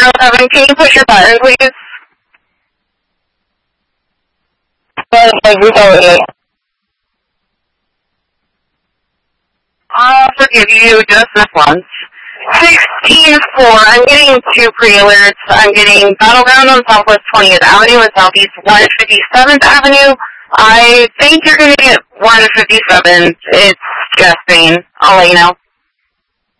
607. Can you push your button, please? I'll forgive you just this once. 16-4, I'm getting 2 pre-alerts. I'm getting Battleground on Southwest 20th Avenue and Southeast 157th Avenue. I think you're going to get 157th. It's just I'll let you know.